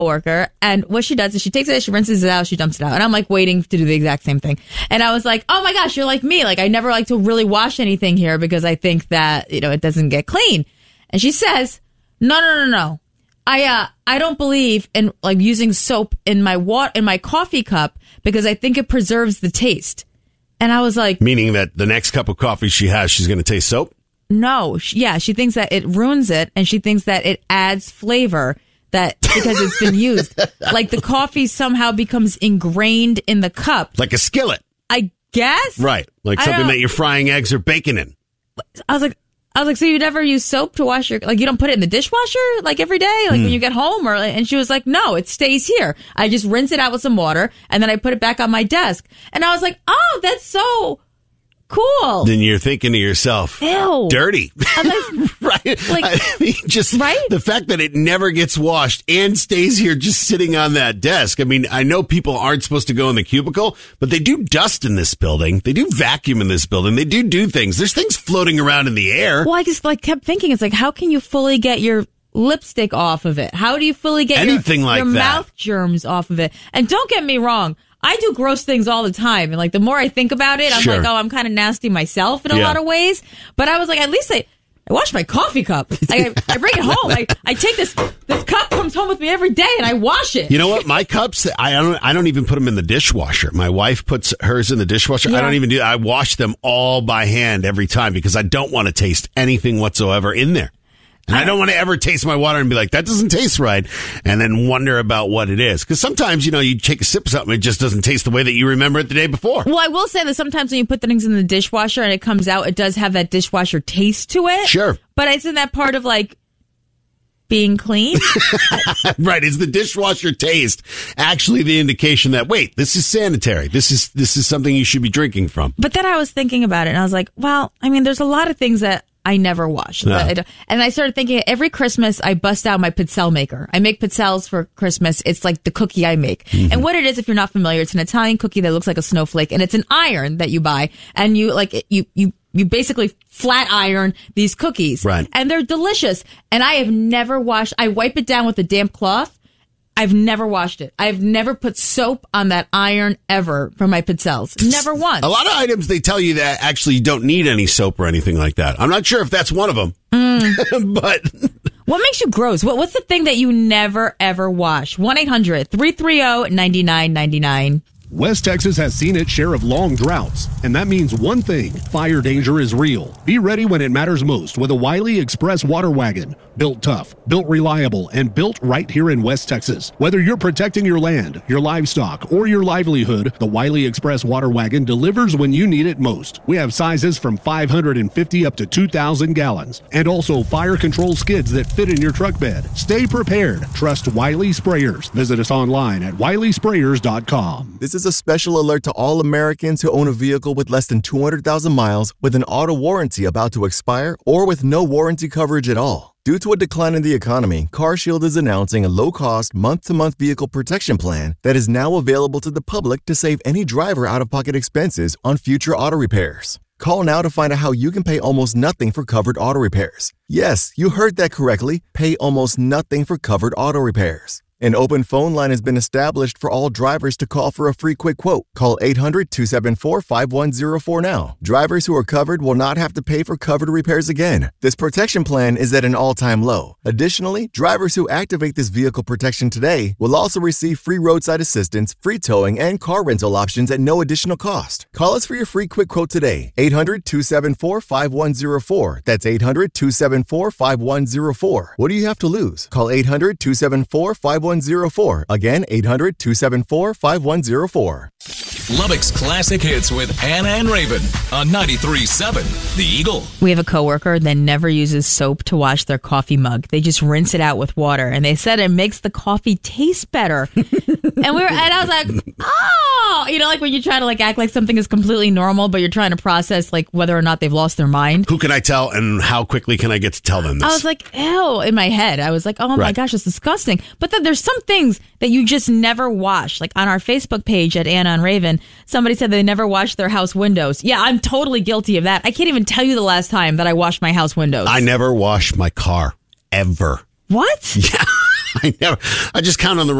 coworker, and what she does is she takes it, she rinses it out, she dumps it out, and I'm like waiting to do the exact same thing. And I was like, oh my gosh, you're like me. Like I never like to really wash anything here because I think that, it doesn't get clean. And she says, no. I don't believe in like using soap in my coffee cup because I think it preserves the taste. And I was like, meaning that the next cup of coffee she has, she's going to taste soap? No. She thinks that it ruins it, and she thinks that it adds flavor that because it's been used. Like the coffee somehow becomes ingrained in the cup. Like a skillet. I guess. Right. Like something that you're frying eggs or bacon in. I was like, so you never use soap to wash you don't put it in the dishwasher like every day, like when you get home? And she was like, no, it stays here. I just rinse it out with some water and then I put it back on my desk. And I was like, oh, that's so cool. Then you're thinking to yourself, ew, dirty. Right? Right? The fact that it never gets washed and stays here just sitting on that desk. I mean, I know people aren't supposed to go in the cubicle, but they do dust in this building. They do vacuum in this building. They do things. There's things floating around in the air. Well, I just kept thinking, it's like, how can you fully get your lipstick off of it? How do you fully get your mouth germs off of it? And don't get me wrong, I do gross things all the time. And the more I think about it, I'm like, oh, I'm kind of nasty myself in a lot of ways. But I was like, at least I wash my coffee cup. I bring it home. I take this cup comes home with me every day and I wash it. You know what? My cups, I don't even put them in the dishwasher. My wife puts hers in the dishwasher. Yeah. I don't even do that. I wash them all by hand every time because I don't want to taste anything whatsoever in there. And I don't want to ever taste my water and be like, that doesn't taste right, and then wonder about what it is. Because sometimes, you take a sip of something, it just doesn't taste the way that you remember it the day before. Well, I will say that sometimes when you put things in the dishwasher and it comes out, it does have that dishwasher taste to it. Sure. But isn't that part of, being clean? Right. Is the dishwasher taste actually the indication that, wait, this is sanitary. This is something you should be drinking from? But then I was thinking about it, and I was like, well, I mean, there's a lot of things that I never wash. No. And I started thinking, every Christmas, I bust out my pizzelle maker. I make pizzelles for Christmas. It's like the cookie I make. Mm-hmm. And what it is, if you're not familiar, it's an Italian cookie that looks like a snowflake, and it's an iron that you buy, and you basically flat iron these cookies. Right. And they're delicious. And I have never washed, I wipe it down with a damp cloth. I've never washed it. I've never put soap on that iron ever for my pizzelles. Never once. A lot of items, they tell you that actually you don't need any soap or anything like that. I'm not sure if that's one of them. But what makes you gross? What's the thing that you never, ever wash? 1-800-330-9999. West Texas has seen its share of long droughts, and that means one thing: fire danger is real. Be ready when it matters most with a Wiley Express water wagon. Built tough, built reliable, and built right here in West Texas. Whether you're protecting your land, your livestock, or your livelihood, the Wiley Express water wagon delivers when you need it most. We have sizes from 550 up to 2,000 gallons, and also fire control skids that fit in your truck bed. Stay prepared. Trust Wiley Sprayers. Visit us online at wileysprayers.com. This is a special alert to all Americans who own a vehicle with less than 200,000 miles with an auto warranty about to expire or with no warranty coverage at all. Due to a decline in the economy, CarShield is announcing a low-cost, month-to-month vehicle protection plan that is now available to the public to save any driver out-of-pocket expenses on future auto repairs. Call now to find out how you can pay almost nothing for covered auto repairs. Yes, you heard that correctly. Pay almost nothing for covered auto repairs. An open phone line has been established for all drivers to call for a free quick quote. Call 800-274-5104 now. Drivers who are covered will not have to pay for covered repairs again. This protection plan is at an all-time low. Additionally, drivers who activate this vehicle protection today will also receive free roadside assistance, free towing, and car rental options at no additional cost. Call us for your free quick quote today. 800-274-5104. That's 800-274-5104. What do you have to lose? Call 800-274-5104. Again, 800-274-5104. Lubbock's Classic Hits with Anna and Raven on 93.7 The Eagle. We have a coworker that never uses soap to wash their coffee mug. They just rinse it out with water, and they said it makes the coffee taste better. and I was like, oh, like when you try to act like something is completely normal, but you're trying to process whether or not they've lost their mind. Who can I tell, and how quickly can I get to tell them this? I was like, ew, in my head. I was like, oh my gosh, it's disgusting. But then there's some things that you just never wash. Like on our Facebook page at Anna and Raven, somebody said they never washed their house windows. Yeah, I'm totally guilty of that. I can't even tell you the last time that I washed my house windows. I never wash my car, ever. What? Yeah. I just count on the